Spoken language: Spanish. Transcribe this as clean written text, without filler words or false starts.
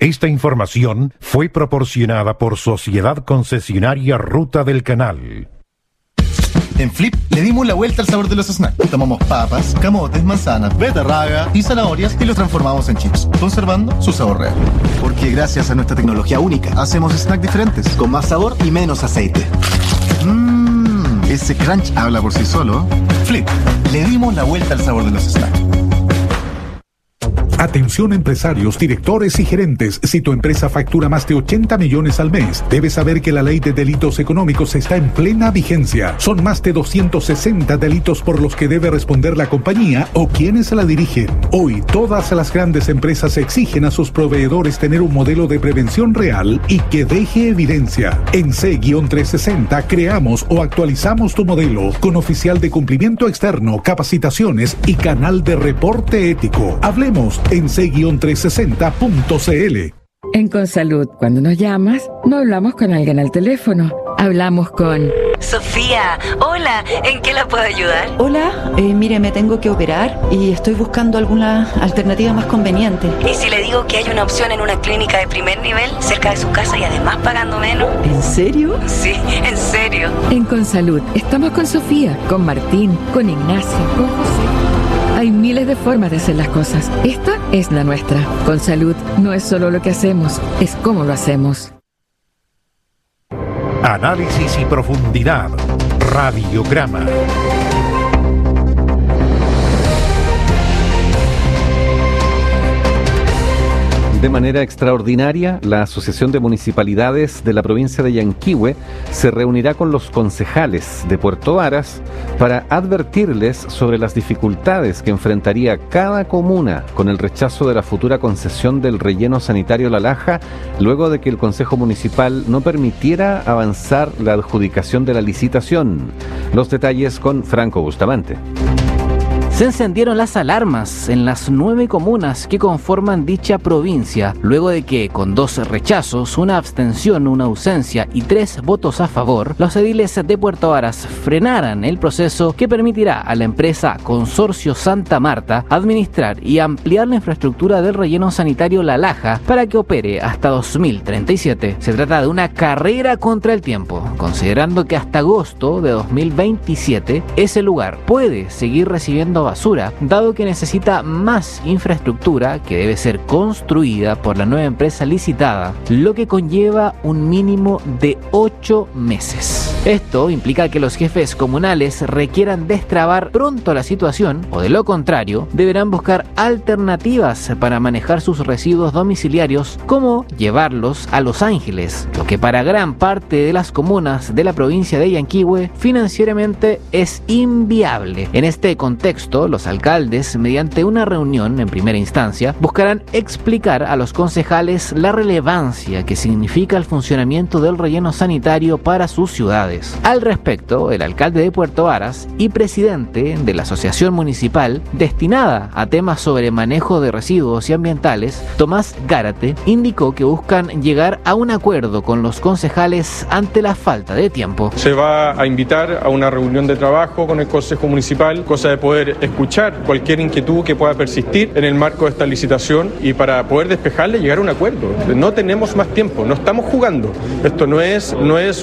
Esta información fue proporcionada por Sociedad Concesionaria Ruta del Canal. En Flip le dimos la vuelta al sabor de los snacks. Tomamos papas, camotes, manzanas, beterraga y zanahorias y los transformamos en chips, conservando su sabor real. Porque gracias a nuestra tecnología única, hacemos snacks diferentes, con más sabor y menos aceite. Ese crunch habla por sí solo. Flip, le dimos la vuelta al sabor de los snacks. Atención empresarios, directores y gerentes. Si tu empresa factura más de 80 millones al mes, debes saber que la ley de delitos económicos está en plena vigencia. Son más de 260 delitos por los que debe responder la compañía o quienes la dirigen. Hoy, todas las grandes empresas exigen a sus proveedores tener un modelo de prevención real y que deje evidencia. En C-360 creamos o actualizamos tu modelo con oficial de cumplimiento externo, capacitaciones y canal de reporte ético. Hablemos en c-360.cl. En Consalud, cuando nos llamas, no hablamos con alguien al teléfono. Hablamos con... Sofía, hola, ¿en qué la puedo ayudar? Hola, mire, me tengo que operar y estoy buscando alguna alternativa más conveniente. ¿Y si le digo que hay una opción en una clínica de primer nivel, cerca de su casa y además pagando menos? ¿En serio? Sí, en serio. En Consalud, estamos con Sofía, con Martín, con Ignacio, con José. Hay miles de formas de hacer las cosas. Esta es la nuestra. Consalud no es solo lo que hacemos, es cómo lo hacemos. Análisis y profundidad. Radiograma. De manera extraordinaria, la Asociación de Municipalidades de la provincia de Yanquihue se reunirá con los concejales de Puerto Varas para advertirles sobre las dificultades que enfrentaría cada comuna con el rechazo de la futura concesión del relleno sanitario La Laja, luego de que el Consejo Municipal no permitiera avanzar la adjudicación de la licitación. Los detalles con Franco Bustamante. Se encendieron las alarmas en las 9 comunas que conforman dicha provincia, luego de que, con 2 rechazos, una abstención, una ausencia y 3 votos a favor, los ediles de Puerto Varas frenaran el proceso que permitirá a la empresa Consorcio Santa Marta administrar y ampliar la infraestructura del relleno sanitario La Laja para que opere hasta 2037. Se trata de una carrera contra el tiempo, considerando que hasta agosto de 2027 ese lugar puede seguir recibiendo basura, dado que necesita más infraestructura que debe ser construida por la nueva empresa licitada, lo que conlleva un mínimo de 8 meses. Esto implica que los jefes comunales requieran destrabar pronto la situación, o de lo contrario, deberán buscar alternativas para manejar sus residuos domiciliarios, como llevarlos a Los Ángeles, lo que para gran parte de las comunas de la provincia de Yanquihue financieramente es inviable. En este contexto, los alcaldes, mediante una reunión en primera instancia, buscarán explicar a los concejales la relevancia que significa el funcionamiento del relleno sanitario para sus ciudades. Al respecto, el alcalde de Puerto Varas y presidente de la asociación municipal destinada a temas sobre manejo de residuos y ambientales, Tomás Gárate, indicó que buscan llegar a un acuerdo con los concejales ante la falta de tiempo. Se va a invitar a una reunión de trabajo con el Consejo Municipal, cosa de poder escuchar cualquier inquietud que pueda persistir en el marco de esta licitación y para poder despejarle, llegar a un acuerdo. No tenemos más tiempo, no estamos jugando. Esto no es